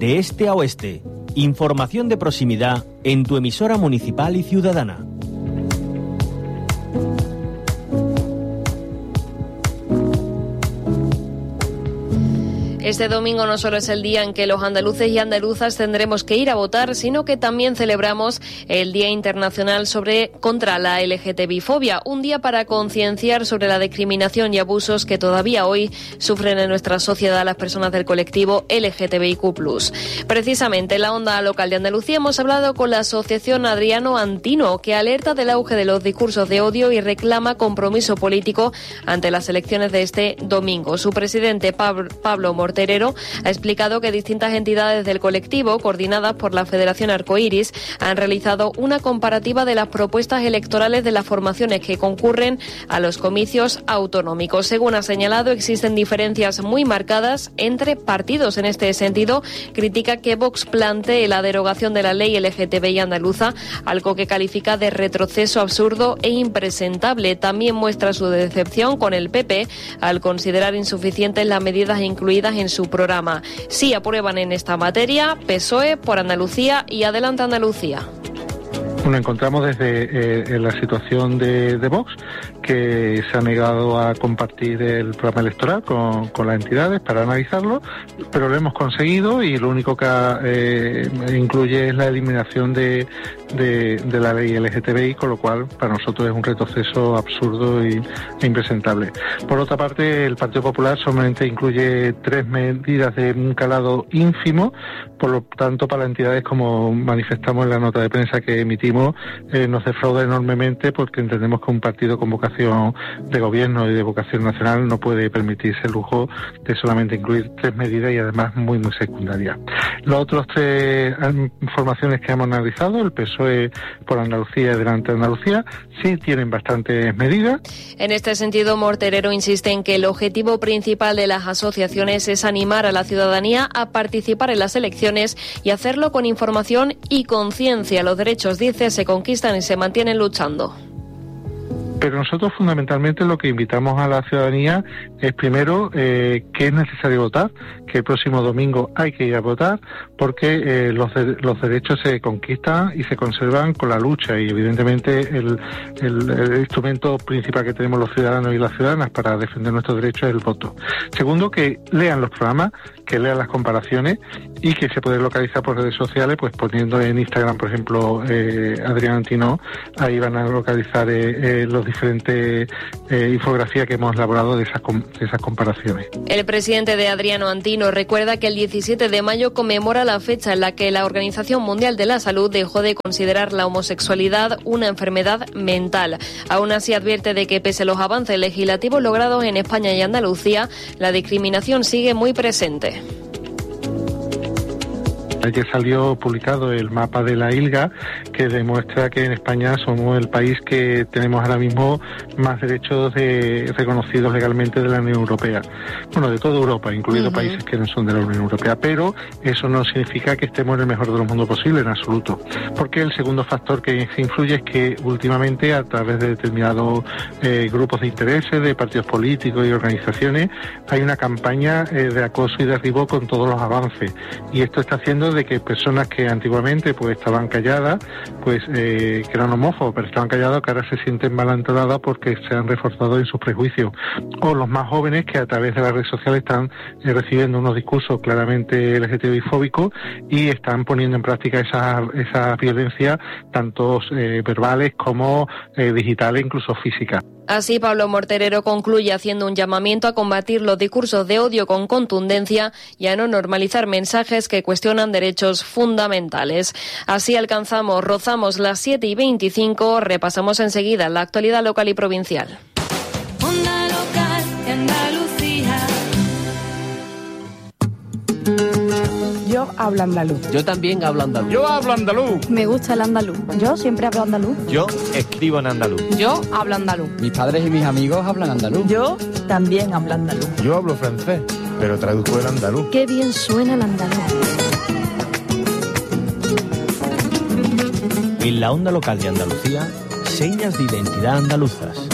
de este a oeste. Información de proximidad en tu emisora municipal y ciudadana. Este domingo no solo es el día en que los andaluces y andaluzas tendremos que ir a votar, sino que también celebramos el Día Internacional contra la LGTBI-fobia, un día para concienciar sobre la discriminación y abusos que todavía hoy sufren en nuestra sociedad las personas del colectivo LGTBIQ+. Precisamente en la onda local de Andalucía hemos hablado con la asociación Adriano Antino, que alerta del auge de los discursos de odio y reclama compromiso político ante las elecciones de este domingo. Su presidente, Pablo Morterero, ha explicado que distintas entidades del colectivo, coordinadas por la Federación Arcoiris, han realizado una comparativa de las propuestas electorales de las formaciones que concurren a los comicios autonómicos. Según ha señalado, existen diferencias muy marcadas entre partidos. En este sentido, critica que Vox plantee la derogación de la ley LGTBI andaluza, algo que califica de retroceso absurdo e impresentable. También muestra su decepción con el PP al considerar insuficientes las medidas incluidas en su programa. Sí aprueban en esta materia PSOE, Por Andalucía y Adelante Andalucía. Bueno, encontramos desde la situación de Vox, que se ha negado a compartir el programa electoral con las entidades para analizarlo, pero lo hemos conseguido y lo único que incluye es la eliminación de la ley LGTBI, con lo cual para nosotros es un retroceso absurdo e impresentable. Por otra parte, el Partido Popular solamente incluye 3 medidas de un calado ínfimo, por lo tanto para las entidades, como manifestamos en la nota de prensa que emitimos, nos defrauda enormemente, porque entendemos que un partido con vocación de gobierno y de vocación nacional no puede permitirse el lujo de solamente incluir 3 medidas y además muy secundarias. Los otros 3 formaciones que hemos analizado, el PSOE, Por Andalucía y Adelante Andalucía, sí tienen bastantes medidas. En este sentido, Morterero insiste en que el objetivo principal de las asociaciones es animar a la ciudadanía a participar en las elecciones y hacerlo con información y conciencia. Los derechos, dice, se conquistan y se mantienen luchando. Pero nosotros fundamentalmente lo que invitamos a la ciudadanía es primero que es necesario votar, que el próximo domingo hay que ir a votar, porque los derechos se conquistan y se conservan con la lucha, y evidentemente el instrumento principal que tenemos los ciudadanos y las ciudadanas para defender nuestros derechos es el voto. Segundo, que lean los programas, que lean las comparaciones y que se puede localizar por redes sociales, pues poniendo en Instagram, por ejemplo, Adriano Antino, ahí van a localizar los diferentes infografías que hemos elaborado de esas comparaciones. El presidente de Adriano Antino recuerda que el 17 de mayo conmemora la fecha en la que la Organización Mundial de la Salud dejó de considerar la homosexualidad una enfermedad mental. Aún así advierte de que pese a los avances legislativos logrados en España y Andalucía, la discriminación sigue muy presente. Ayer salió publicado el mapa de la ILGA, que demuestra que en España somos el país que tenemos ahora mismo más derechos reconocidos legalmente de la Unión Europea. Bueno, de toda Europa, incluidos países que no son de la Unión Europea, pero eso no significa que estemos en el mejor de los mundos posible, en absoluto. Porque el segundo factor que influye es que últimamente, a través de determinados grupos de intereses, de partidos políticos y organizaciones, hay una campaña de acoso y derribo con todos los avances. Y esto está haciendo de que personas que antiguamente pues estaban calladas, pues que eran homófobos, pero estaban callados, que ahora se sienten malentonadas porque se han reforzado en sus prejuicios. O los más jóvenes, que a través de las redes sociales están recibiendo unos discursos claramente LGTBI-fóbicos y están poniendo en práctica esa violencia, tanto verbales como digitales, incluso físicas. Así, Pablo Morterero concluye haciendo un llamamiento a combatir los discursos de odio con contundencia y a no normalizar mensajes que cuestionan derechos fundamentales. Así rozamos las 7:25, repasamos enseguida la actualidad local y provincial. Onda local de Andalucía. Yo hablo andaluz. Yo también hablo andaluz. Yo hablo andaluz. Me gusta el andaluz. Yo siempre hablo andaluz. Yo escribo en andaluz. Yo hablo andaluz. Mis padres y mis amigos hablan andaluz. Yo también hablo andaluz. Yo hablo francés, pero traduzco el andaluz. Qué bien suena el andaluz. En la onda local de Andalucía, señas de identidad andaluzas.